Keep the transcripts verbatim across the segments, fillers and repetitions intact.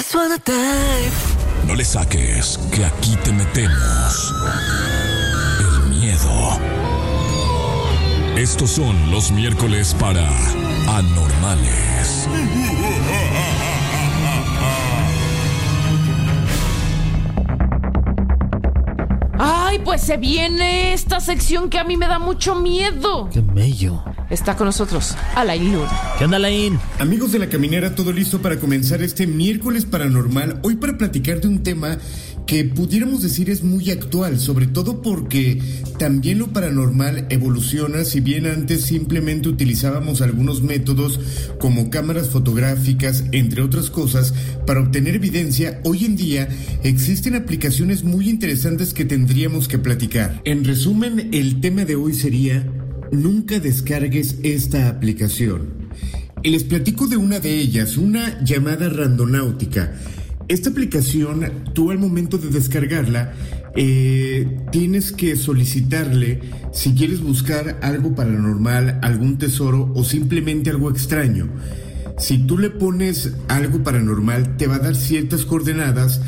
just wanna dive. No le saques, que aquí te metemos el miedo. Estos son los miércoles para Anormales. Ay, pues se viene esta sección que a mí me da mucho miedo. ¡Qué mello! Está con nosotros Alain Luna. ¿Qué onda, Alain? Amigos de La Caminera, todo listo para comenzar este miércoles paranormal. Hoy para platicar de un tema que pudiéramos decir es muy actual, sobre todo porque también lo paranormal evoluciona. Si bien antes simplemente utilizábamos algunos métodos como cámaras fotográficas, entre otras cosas, para obtener evidencia, hoy en día existen aplicaciones muy interesantes que tendríamos que platicar. En resumen, el tema de hoy sería: nunca descargues esta aplicación. Y les platico de una de ellas, una llamada Randonáutica. Esta aplicación, tú al momento de descargarla, eh, tienes que solicitarle si quieres buscar algo paranormal, algún tesoro o simplemente algo extraño. Si tú le pones algo paranormal, te va a dar ciertas coordenadas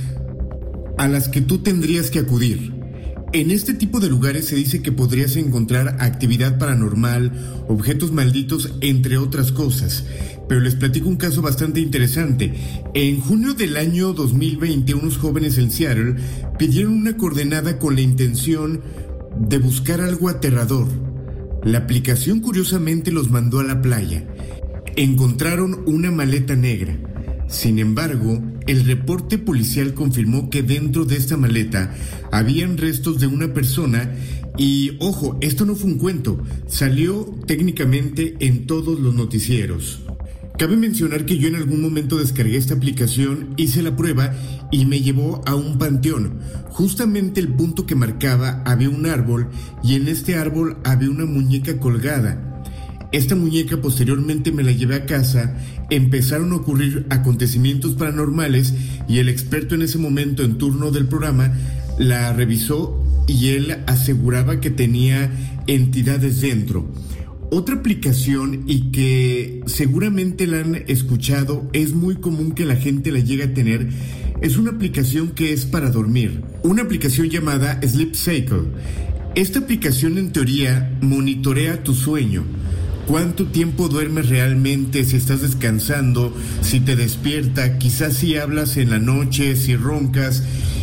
a las que tú tendrías que acudir. En este tipo de lugares se dice que podrías encontrar actividad paranormal, objetos malditos, entre otras cosas. Pero les platico un caso bastante interesante. En junio del año dos mil veinte, unos jóvenes en Seattle pidieron una coordenada con la intención de buscar algo aterrador. La aplicación curiosamente los mandó a la playa. Encontraron una maleta negra. Sin embargo, el reporte policial confirmó que dentro de esta maleta habían restos de una persona y, ojo, esto no fue un cuento, salió técnicamente en todos los noticieros. Cabe mencionar que yo en algún momento descargué esta aplicación, hice la prueba y me llevó a un panteón. Justamente el punto que marcaba había un árbol y en este árbol había una muñeca colgada. Esta muñeca posteriormente me la llevé a casa, empezaron a ocurrir acontecimientos paranormales y el experto en ese momento en turno del programa la revisó y él aseguraba que tenía entidades dentro. Otra aplicación, y que seguramente la han escuchado, es muy común que la gente la llegue a tener, es una aplicación que es para dormir, una aplicación llamada Sleep Cycle. Esta aplicación en teoría monitorea tu sueño. ¿Cuánto tiempo duermes realmente? Si estás descansando, si te despierta, quizás si hablas en la noche, si roncas,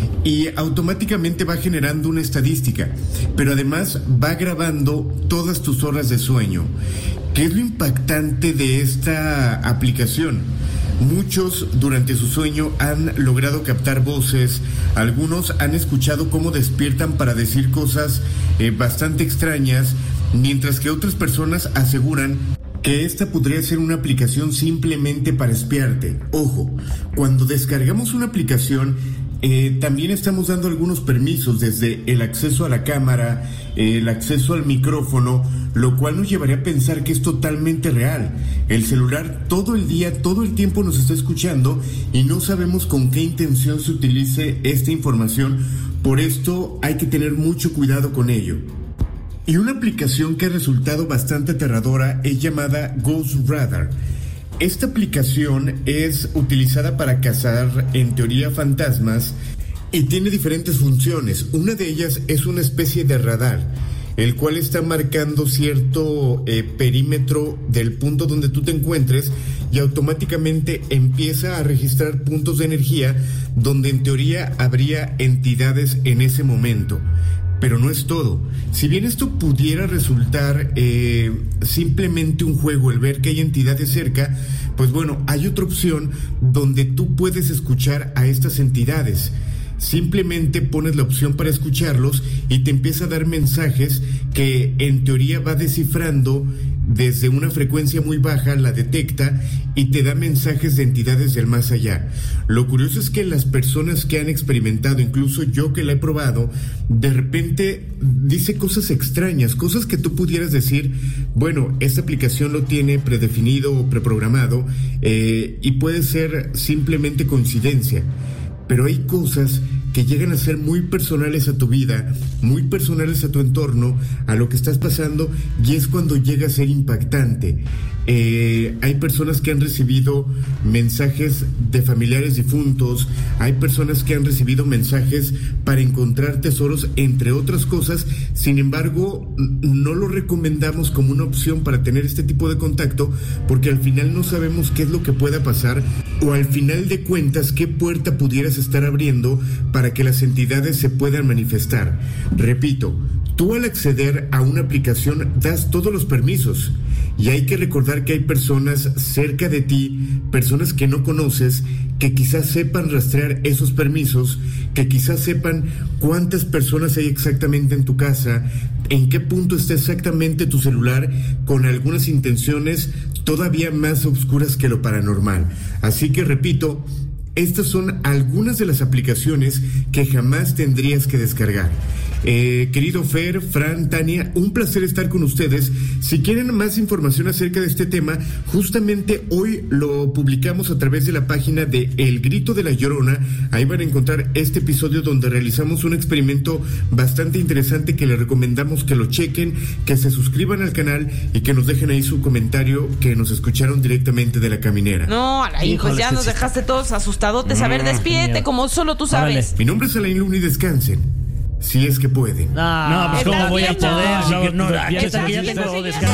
y automáticamente va generando una estadística, pero además va grabando todas tus horas de sueño. ¿Qué es lo impactante de esta aplicación? Muchos durante su sueño han logrado captar voces, algunos han escuchado cómo despiertan para decir cosas eh, bastante extrañas, mientras que otras personas aseguran que esta podría ser una aplicación simplemente para espiarte. Ojo, cuando descargamos una aplicación, eh, también estamos dando algunos permisos, desde el acceso a la cámara, eh, el acceso al micrófono, lo cual nos llevaría a pensar que es totalmente real. El celular todo el día, todo el tiempo nos está escuchando y no sabemos con qué intención se utilice esta información. Por esto hay que tener mucho cuidado con ello. Y una aplicación que ha resultado bastante aterradora es llamada Ghost Radar. Esta aplicación es utilizada para cazar, en teoría, fantasmas y tiene diferentes funciones. Una de ellas es una especie de radar, el cual está marcando cierto eh, perímetro del punto donde tú te encuentres y automáticamente empieza a registrar puntos de energía donde en teoría habría entidades en ese momento. Pero no es todo. Si bien esto pudiera resultar eh, simplemente un juego, el ver que hay entidades cerca, pues bueno, hay otra opción donde tú puedes escuchar a estas entidades. Simplemente pones la opción para escucharlos y te empieza a dar mensajes que en teoría va descifrando desde una frecuencia muy baja, la detecta y te da mensajes de entidades del más allá. Lo curioso es que las personas que han experimentado, incluso yo que la he probado, de repente dice cosas extrañas, cosas que tú pudieras decir, bueno, esta aplicación lo tiene predefinido o preprogramado, eh, y puede ser simplemente coincidencia. Pero hay cosas que llegan a ser muy personales a tu vida, muy personales a tu entorno, a lo que estás pasando, y es cuando llega a ser impactante. Eh, hay personas que han recibido mensajes de familiares difuntos, hay personas que han recibido mensajes para encontrar tesoros, entre otras cosas. Sin embargo, no lo recomendamos como una opción para tener este tipo de contacto, porque al final no sabemos qué es lo que pueda pasar, o al final de cuentas qué puerta pudieras estar abriendo para que las entidades se puedan manifestar. Repito, tú al acceder a una aplicación das todos los permisos, y hay que recordar que hay personas cerca de ti, personas que no conoces, que quizás sepan rastrear esos permisos, que quizás sepan cuántas personas hay exactamente en tu casa, en qué punto está exactamente tu celular, con algunas intenciones todavía más oscuras que lo paranormal. Así que repito, estas son algunas de las aplicaciones que jamás tendrías que descargar. Eh, querido Fer, Fran, Tania, un placer estar con ustedes. Si quieren más información acerca de este tema, justamente hoy lo publicamos a través de la página de El Grito de la Llorona. Ahí van a encontrar este episodio donde realizamos un experimento bastante interesante que les recomendamos que lo chequen, que se suscriban al canal y que nos dejen ahí su comentario, que nos escucharon directamente de la caminera. No, Alain, pues ya nos dejaste todos asustadotes. A ver, despídete como solo tú sabes. Mi nombre es Alain Luna y descansen. Si es que pueden. No, no pues cómo voy a poder. No, no, ya, ya tengo descanso.